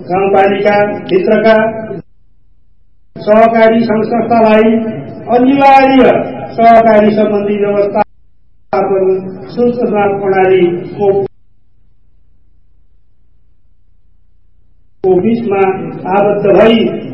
गाउँपालिका भित्रका सहकारी संस्थालाई अनिवार्य सहकारी सम्बन्धी व्यवस्थापन सूचना प्रणालीको बीचमा आबद्ध भई